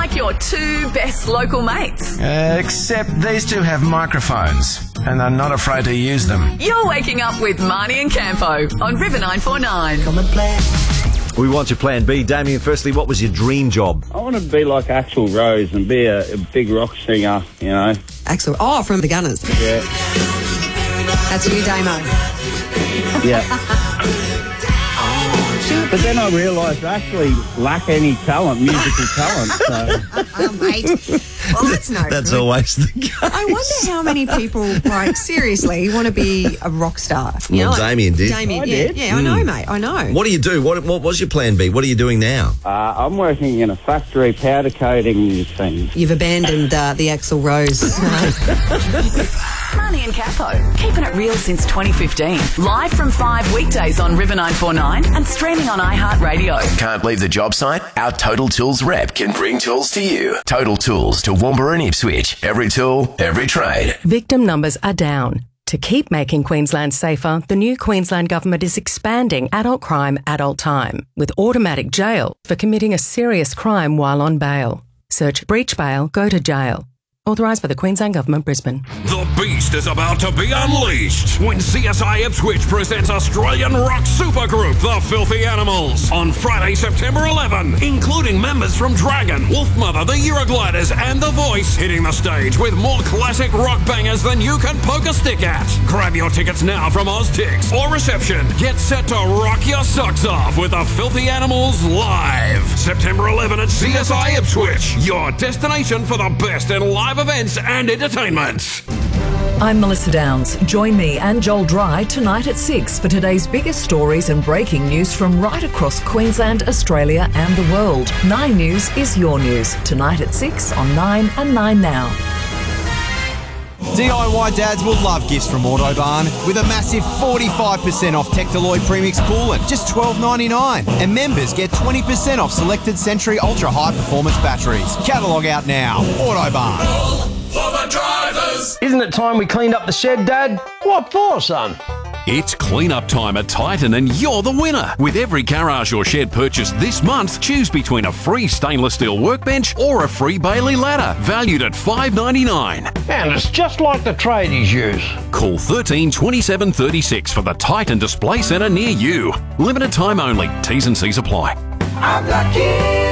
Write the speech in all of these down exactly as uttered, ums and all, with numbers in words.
like your two best local mates. Uh, except these two have microphones and they're not afraid to use them. You're waking up with Marnie and Campo on River nine four nine. Come and play. We want your plan B. Damien, firstly, what was your dream job? I want to be like Axl Rose and be a, a big rock singer, you know. Axl, oh, from the Gunners. Yeah. That's you, Damo. Yeah. But then I realised I actually lack any talent, musical talent. So. Oh, mate. Well, that's no That's good. always the case. I wonder how many people, like, seriously, want to be a rock star. You Well, know, like, Damien did. Damien, I yeah, did. yeah, I know, mate, I know. What do you do? What, what was your plan B? What are you doing now? Uh, I'm working in a factory powder coating thing. You've abandoned uh, the Axl Rose. Marnie and Campo, keeping it real since twenty fifteen. Live from five weekdays on River nine four nine and streaming on iHeartRadio. Can't leave the job site? Our Total Tools rep can bring tools to you. Total Tools to Woombra and Ipswich. Every tool, every trade. Victim numbers are down. To keep making Queensland safer, the new Queensland Government is expanding adult crime, adult time, with automatic jail for committing a serious crime while on bail. Search breach bail, go to jail. Authorised by the Queensland Government, Brisbane. The beast is about to be unleashed when C S I Ipswich presents Australian rock supergroup The Filthy Animals on Friday, September eleventh, including members from Dragon, Wolfmother, The Eurogliders and The Voice, hitting the stage with more classic rock bangers than you can poke a stick at. Grab your tickets now from OzTix or reception. Get set to rock your socks off with The Filthy Animals live. September eleventh at C S I Ipswich, your destination for the best in live events and entertainment. I'm Melissa Downs. Join me and Joel Dry tonight at six for today's biggest stories and breaking news from right across Queensland, Australia and the world. Nine News is your news. Tonight at six on Nine and Nine Now. D I Y dads will love gifts from Autobarn with a massive forty-five percent off Tectaloid Premix Coolant, just twelve ninety-nine. And members get twenty percent off selected Century Ultra High Performance batteries. Catalogue out now. Autobarn. For the drivers. Isn't it time we cleaned up the shed, Dad? What for, son? It's clean-up time at Titan and you're the winner. With every garage or shed purchased this month, choose between a free stainless steel workbench or a free Bailey ladder, valued at five ninety-nine. And it's just like the tradies use. Call thirteen twenty-seven thirty-six for the Titan Display Centre near you. Limited time only. T's and C's apply. I'm lucky.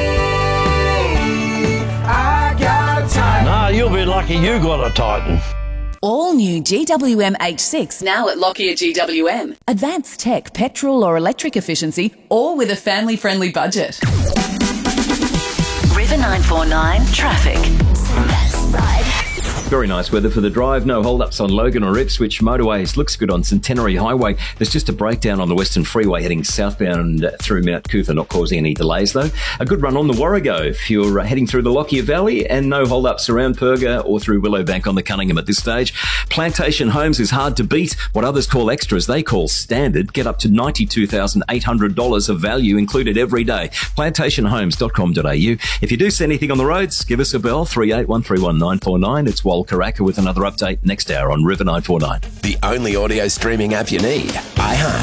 I got a Titan. Nah, you'll be lucky you got a Titan. All new G W M H six now at Lockyer G W M. Advanced tech, petrol or electric efficiency, all with a family-friendly budget. River nine four nine traffic. That's right. Very nice weather for the drive. No hold-ups on Logan or Ipswich motorways. Looks good on Centenary Highway. There's just a breakdown on the Western Freeway heading southbound through Mount Cootha, not causing any delays though. A good run on the Warrego if you're heading through the Lockyer Valley, and no hold-ups around Perga or through Willowbank on the Cunningham at this stage. Plantation Homes is hard to beat. What others call extras, they call standard. Get up to ninety-two thousand eight hundred dollars of value included every day. plantation homes dot com dot a u. If you do see anything on the roads, give us a bell, three eight one three one nine four nine. It's Wal Karaka with another update next hour on River nine four nine. The only audio streaming app you need. iHeart.